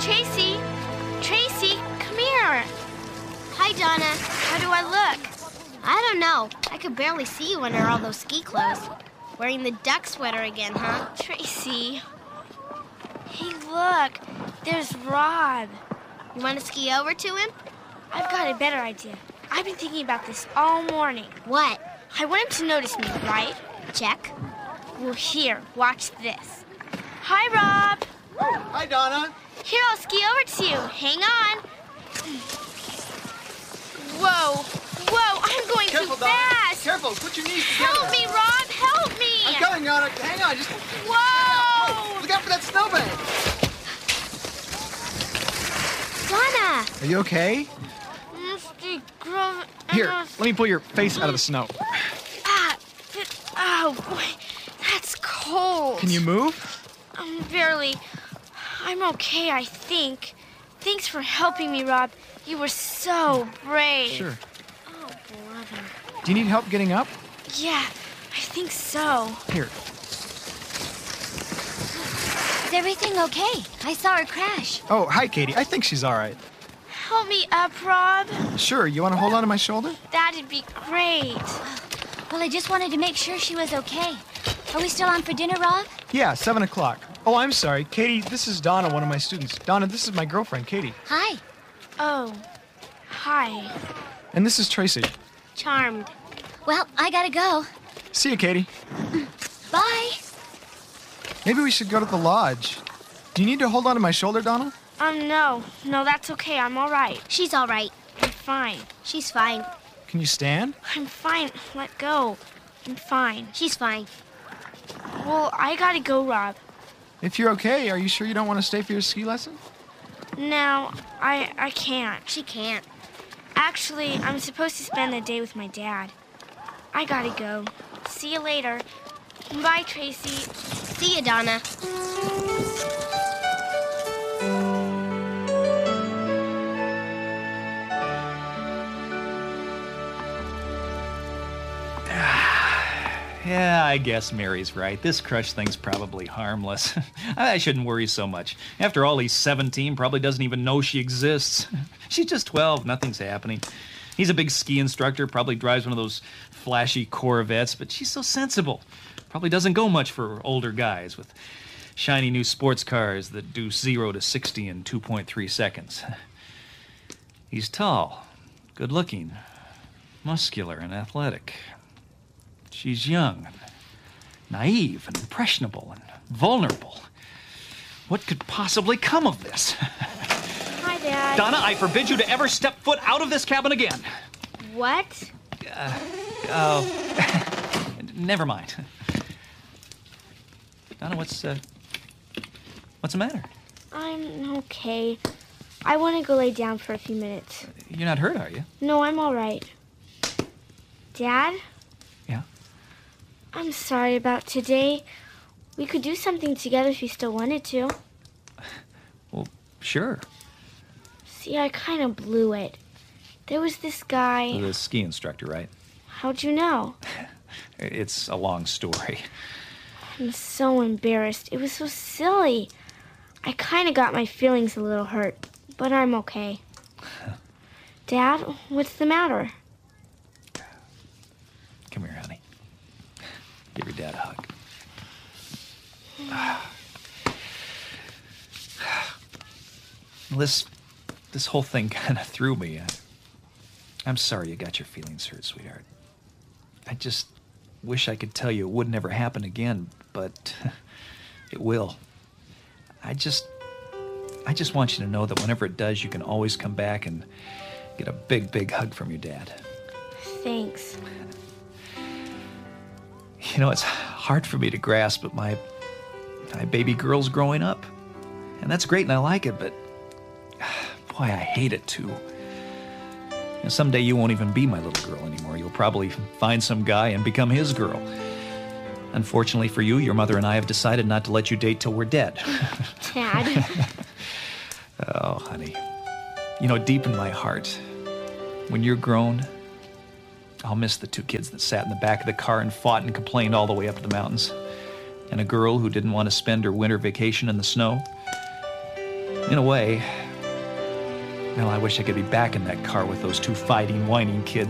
Tracy! Tracy, come here! Hi, Donna. How do I look? I don't know. I could barely see you under all those ski clothes. Wearing the duck sweater again, huh? Tracy. Hey, look. There's Rob. You want to ski over to him? I've got a better idea. I've been thinking about this all morning. What? I want him to notice me, right? Check. Well, here, watch this. Hi, Rob. Hi, Donna. Here, I'll ski over to you. Hang on. Whoa. Whoa, I'm going Careful, too Donna. fast. Careful, put your knees together. Help me, Rob. Help me. I'm coming, Donna. Hang on, just... Whoa. Look out for that snowbank. Donna! Are you okay? Mr. Grove. Here, let me pull your face out of the snow. Oh, boy. That's cold. Can you move? Barely. I'm okay, I think. Thanks for helping me, Rob. You were so brave. Sure. Oh, brother. Do you need help getting up? Yeah, I think so. Here. Is everything okay? I saw her crash. Oh, hi, Katie. I think she's all right. Help me up, Rob. Sure, you want to hold on to my shoulder? That'd be great. Well, I just wanted to make sure she was okay. Are we still on for dinner, Rob? Yeah, 7 o'clock. Oh, I'm sorry. Katie, this is Donna, one of my students. Donna, this is my girlfriend, Katie. Hi. Oh, hi. And this is Tracy. Charmed. Well, I gotta go. See you, Katie. Bye. Maybe we should go to the lodge. Do you need to hold on to my shoulder, Donna? No. No, that's okay. I'm all right. She's all right. I'm fine. She's fine. Can you stand? I'm fine. Let go. I'm fine. She's fine. Well, I gotta go, Rob. If you're okay, are you sure you don't want to stay for your ski lesson? No, I can't. She can't. Actually, I'm supposed to spend the day with my dad. I gotta go. See you later. Bye, Tracy. See you, Donna. Yeah, I guess Mary's right. This crush thing's probably harmless. I shouldn't worry so much. After all, he's 17, probably doesn't even know she exists. She's just 12, nothing's happening. He's a big ski instructor, probably drives one of those flashy Corvettes, but she's so sensible. Probably doesn't go much for older guys with shiny new sports cars that do 0 to 60 in 2.3 seconds. He's tall, good-looking, muscular, and athletic. She's young, and naive, and impressionable, and vulnerable. What could possibly come of this? Hi, Dad. Donna, I forbid you to ever step foot out of this cabin again. What? Never mind. Donna, what's the matter? I'm okay. I want to go lay down for a few minutes. You're not hurt, are you? No, I'm all right. Dad? Yeah? I'm sorry about today. We could do something together if you still wanted to. Well, sure. See, I kind of blew it. There was this guy. The ski instructor, right? How'd you know? It's a long story. I'm so embarrassed. It was so silly. I kind of got my feelings a little hurt, but I'm okay. Dad, what's the matter? Come here, honey. Give your dad a hug. This whole thing kind of threw me. I'm sorry you got your feelings hurt, sweetheart. I just wish I could tell you it would never happen again, but it will. I just want you to know that whenever it does, you can always come back and get a big, big hug from your dad. Thanks. You know, it's hard for me to grasp, but my baby girl's growing up. And that's great and I like it, but boy, I hate it too. You know, someday you won't even be my little girl anymore. You'll probably find some guy and become his girl. Unfortunately for you, your mother and I have decided not to let you date till we're dead. Dad. Oh, honey. You know, deep in my heart, when you're grown, I'll miss the two kids that sat in the back of the car and fought and complained all the way up to the mountains. And a girl who didn't want to spend her winter vacation in the snow. In a way, well, I wish I could be back in that car with those two fighting, whining kids.